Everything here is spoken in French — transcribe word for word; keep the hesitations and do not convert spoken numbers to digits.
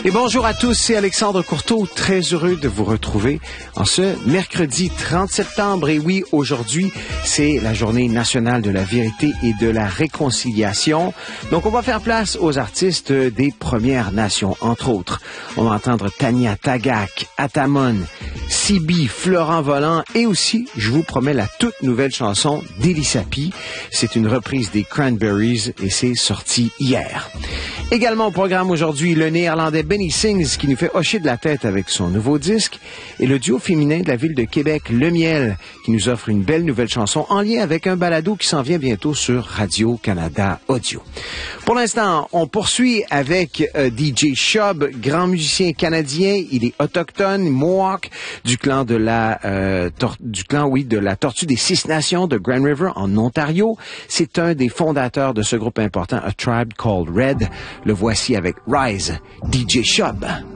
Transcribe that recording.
Et bonjour à tous, c'est Alexandre Courteau, très heureux de vous retrouver en ce mercredi trente septembre. Et oui, aujourd'hui, c'est la journée nationale de la vérité et de la réconciliation. Donc, on va faire place aux artistes des Premières Nations, entre autres. On va entendre Tanya Tagaq, Atamon, Sibi, Florent Volant et aussi, je vous promets, la toute nouvelle chanson d'Elisapi. C'est une reprise des Cranberries et c'est sorti hier. Également au programme aujourd'hui, le néerlandais Benny Sings qui nous fait hocher de la tête avec son nouveau disque et le duo féminin de la ville de Québec, Le Miel, qui nous offre une belle nouvelle chanson en lien avec un balado qui s'en vient bientôt sur Radio-Canada Audio. Pour l'instant, on poursuit avec euh, D J Shub, grand musicien canadien. Il est autochtone, Mohawk, du clan de la euh, tor- du clan, oui, de la Tortue des Six Nations de Grand River en Ontario. C'est un des fondateurs de ce groupe important, A Tribe Called Red. Le voici avec Rise, D J Shub.